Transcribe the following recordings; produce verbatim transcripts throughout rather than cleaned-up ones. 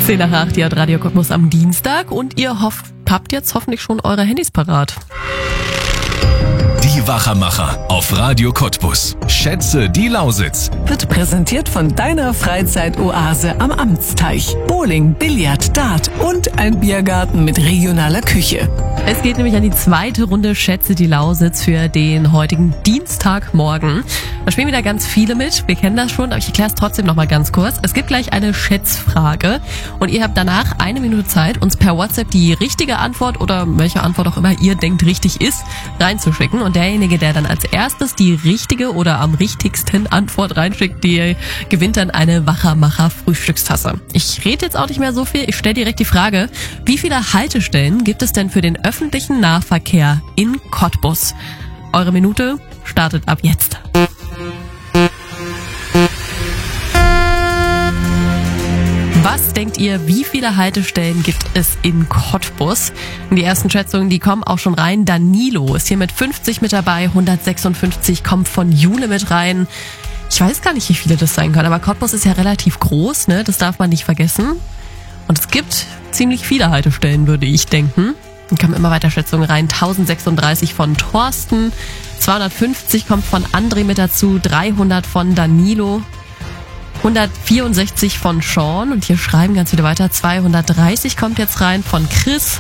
zehn nach acht, ihr habt Radio Cottbus am Dienstag und ihr hofft, habt jetzt hoffentlich schon eure Handys parat. Die Wachermacher auf Radio Cottbus. Schätze die Lausitz. Wird präsentiert von deiner Freizeitoase am Amtsteich. Bowling, Billard, Dart und ein Biergarten mit regionaler Küche. Es geht nämlich an die zweite Runde Schätze die Lausitz für den heutigen Dienstagmorgen. Da spielen wieder ganz viele mit. Wir kennen das schon, aber ich erkläre es trotzdem noch mal ganz kurz. Es gibt gleich eine Schätzfrage und ihr habt danach eine Minute Zeit, uns per WhatsApp die richtige Antwort oder welche Antwort auch immer ihr denkt richtig ist, reinzuschicken. Und derjenige, der dann als erstes die richtige oder am richtigsten Antwort reinschickt, die gewinnt dann eine Wachermacher Frühstückstasse. Ich rede jetzt auch nicht mehr so viel. Ich stelle direkt die Frage, wie viele Haltestellen gibt es denn für den öffentlichen Nahverkehr in Cottbus? Eure Minute startet ab jetzt. Was denkt ihr, wie viele Haltestellen gibt es in Cottbus? Die ersten Schätzungen, die kommen auch schon rein. Danilo ist hier mit fünfzig mit dabei, hundertsechsundfünfzig kommt von Jule mit rein. Ich weiß gar nicht, wie viele das sein können, aber Cottbus ist ja relativ groß, ne? Das darf man nicht vergessen. Und es gibt ziemlich viele Haltestellen, würde ich denken. Dann kommen immer weiter Schätzungen rein. tausendsechsunddreißig von Thorsten, zweihundertfünfzig kommt von André mit dazu, dreihundert von Danilo, hundertvierundsechzig von Sean und hier schreiben ganz viele weiter, zweihundertdreißig kommt jetzt rein von Chris.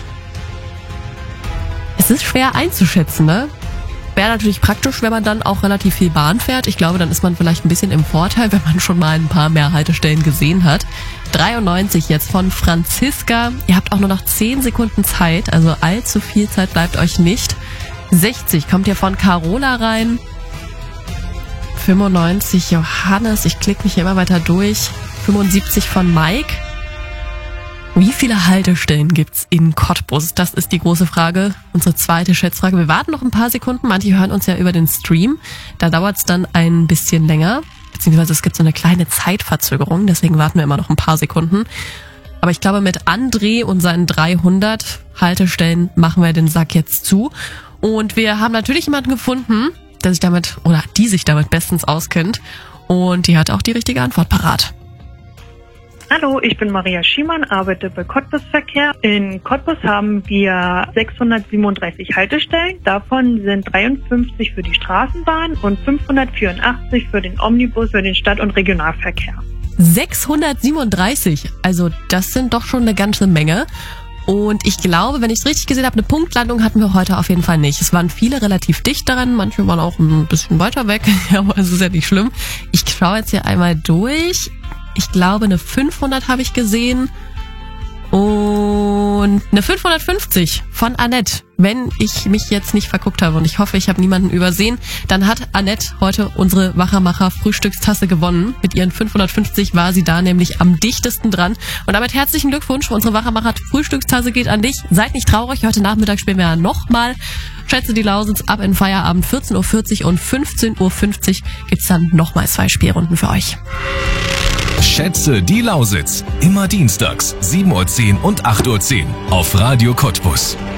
Es ist schwer einzuschätzen, ne? Wäre natürlich praktisch, wenn man dann auch relativ viel Bahn fährt. Ich glaube, dann ist man vielleicht ein bisschen im Vorteil, wenn man schon mal ein paar mehr Haltestellen gesehen hat. dreiundneunzig jetzt von Franziska. Ihr habt auch nur noch zehn Sekunden Zeit, also allzu viel Zeit bleibt euch nicht. sechzig kommt hier von Carola rein. fünfundneunzig Johannes, ich klicke mich hier immer weiter durch. fünfundsiebzig von Mike. Wie viele Haltestellen gibt's in Cottbus? Das ist die große Frage, unsere zweite Schätzfrage. Wir warten noch ein paar Sekunden, manche hören uns ja über den Stream. Da dauert's dann ein bisschen länger, beziehungsweise es gibt so eine kleine Zeitverzögerung, deswegen warten wir immer noch ein paar Sekunden. Aber ich glaube, mit André und seinen dreihundert Haltestellen machen wir den Sack jetzt zu. Und wir haben natürlich jemanden gefunden, der sich damit oder die sich damit bestens auskennt und die hat auch die richtige Antwort parat. Hallo, ich bin Maria Schiemann, arbeite bei Cottbus Verkehr. In Cottbus haben wir sechshundertsiebenunddreißig Haltestellen. Davon sind dreiundfünfzig für die Straßenbahn und fünfhundertvierundachtzig für den Omnibus für den Stadt- und Regionalverkehr. sechshundertsiebenunddreißig, also das sind doch schon eine ganze Menge. Und ich glaube, wenn ich es richtig gesehen habe, eine Punktlandung hatten wir heute auf jeden Fall nicht. Es waren viele relativ dicht daran, manche waren auch ein bisschen weiter weg, aber es ist ja nicht schlimm. Ich schaue jetzt hier einmal durch. Ich glaube, eine fünfhundert habe ich gesehen und eine fünfhundertfünfzig von Annette. Wenn ich mich jetzt nicht verguckt habe und ich hoffe, ich habe niemanden übersehen, dann hat Annette heute unsere Wachermacher Frühstückstasse gewonnen. Mit ihren fünfhundertfünfzig war sie da nämlich am dichtesten dran. Und damit herzlichen Glückwunsch, unsere Wachermacher Frühstückstasse geht an dich. Seid nicht traurig, heute Nachmittag spielen wir ja nochmal. Schätze die Lausitz ab in Feierabend, vierzehn Uhr vierzig und fünfzehn Uhr fünfzig gibt's dann nochmal zwei Spielrunden für euch. Schätze die Lausitz. Immer dienstags, sieben Uhr zehn und acht Uhr zehn auf Radio Cottbus.